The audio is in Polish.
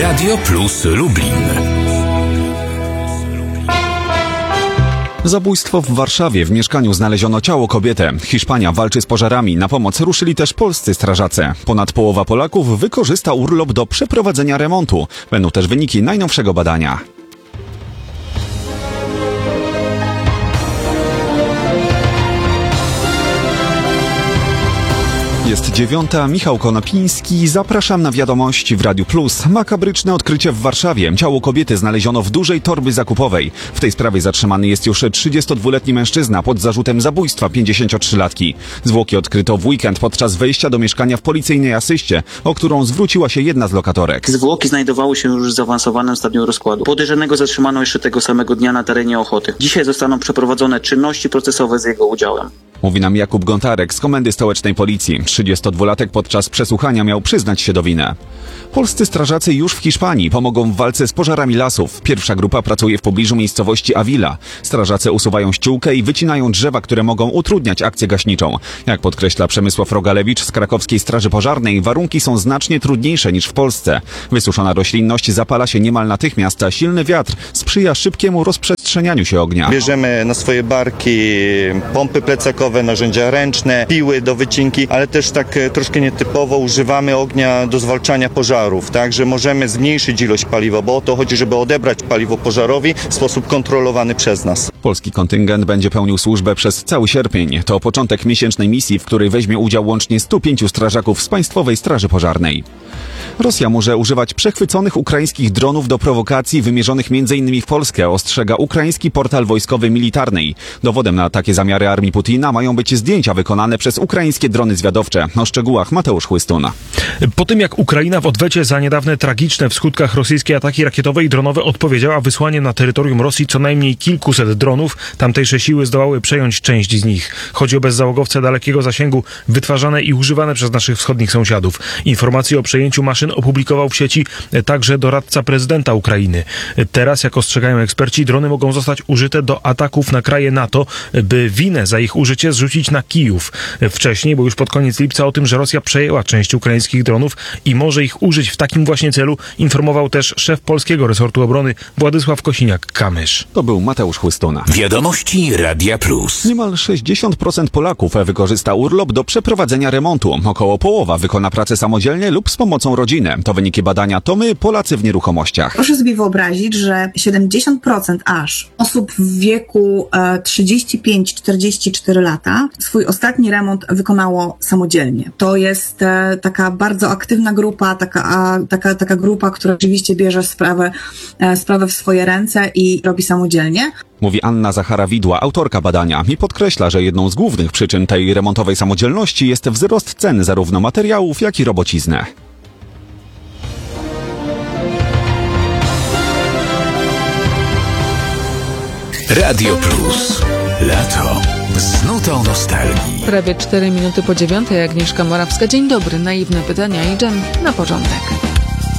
Radio Plus Lublin. Zabójstwo w Warszawie. W mieszkaniu znaleziono ciało kobiety. Hiszpania walczy z pożarami. Na pomoc ruszyli też polscy strażacy. Ponad połowa Polaków wykorzysta urlop do przeprowadzenia remontu. Będą też wyniki najnowszego badania. Jest 9:00, Michał Konopiński. Zapraszam na wiadomości w Radiu Plus. Makabryczne odkrycie w Warszawie. Ciało kobiety znaleziono w dużej torby zakupowej. W tej sprawie zatrzymany jest już 32-letni mężczyzna pod zarzutem zabójstwa 53-latki. Zwłoki odkryto w weekend podczas wejścia do mieszkania w policyjnej asyście, o którą zwróciła się jedna z lokatorek. Zwłoki znajdowały się już w zaawansowanym stadium rozkładu. Podejrzanego zatrzymano jeszcze tego samego dnia na terenie Ochoty. Dzisiaj zostaną przeprowadzone czynności procesowe z jego udziałem. Mówi nam Jakub Gontarek z Komendy Stołecznej Policji. 32-latek podczas przesłuchania miał przyznać się do winy. Polscy strażacy już w Hiszpanii pomogą w walce z pożarami lasów. Pierwsza grupa pracuje w pobliżu miejscowości Avila. Strażacy usuwają ściółkę i wycinają drzewa, które mogą utrudniać akcję gaśniczą. Jak podkreśla Przemysław Rogalewicz z Krakowskiej Straży Pożarnej, warunki są znacznie trudniejsze niż w Polsce. Wysuszona roślinność zapala się niemal natychmiast, a silny wiatr sprzyja szybkiemu rozprzestrzenianiu się ognia. Bierzemy na swoje barki pompy plecakowe, narzędzia ręczne, piły do wycinki, ale też tak troszkę nietypowo używamy ognia do zwalczania pożarów, tak, że możemy zmniejszyć ilość paliwa, bo o to chodzi, żeby odebrać paliwo pożarowi w sposób kontrolowany przez nas. Polski kontyngent będzie pełnił służbę przez cały sierpień. To początek miesięcznej misji, w której weźmie udział łącznie 105 strażaków z Państwowej Straży Pożarnej. Rosja może używać przechwyconych ukraińskich dronów do prowokacji wymierzonych m.in. w Polskę, ostrzega ukraiński portal wojskowy Militarnej. Dowodem na takie zamiary armii Putina mają być zdjęcia wykonane przez ukraińskie drony zwiadowcze. O szczegółach Mateusz Chłystun. Po tym jak Ukraina w odwecie za niedawne tragiczne w skutkach rosyjskie ataki rakietowe i dronowe odpowiedziała wysłaniem na terytorium Rosji co najmniej kilkuset dronów, tamtejsze siły zdołały przejąć część z nich. Chodzi o bezzałogowce dalekiego zasięgu wytwarzane i używane przez naszych wschodnich sąsiadów. Informacje o przejęciu maszyn opublikował w sieci także doradca prezydenta Ukrainy. Teraz, jak ostrzegają eksperci, drony mogą zostać użyte do ataków na kraje NATO, by winę za ich użycie zrzucić na Kijów. Wcześniej, bo już pod koniec lipca o tym, że Rosja przejęła część ukraińskich dronów i może ich użyć w takim właśnie celu, informował też szef polskiego resortu obrony Władysław Kosiniak-Kamysz. To był Mateusz Chłystuna. Wiadomości Radia Plus. Niemal 60% Polaków wykorzysta urlop do przeprowadzenia remontu. Około połowa wykona pracę samodzielnie lub z pomocą rodziny. To wyniki badania Tomy Polacy w nieruchomościach. Proszę sobie wyobrazić, że 70% aż osób w wieku 35-44 lata swój ostatni remont wykonało samodzielnie. To jest taka bardzo aktywna grupa, taka grupa, która rzeczywiście bierze sprawę w swoje ręce i robi samodzielnie. Mówi Anna Zachara-Widła, autorka badania, i podkreśla, że jedną z głównych przyczyn tej remontowej samodzielności jest wzrost cen zarówno materiałów, jak i robocizny. Radio Plus. Lato z nutą nostalgii. Prawie 4 minuty po 9:00, Agnieszka Morawska. Dzień dobry, naiwne pytania i dżem na porządek.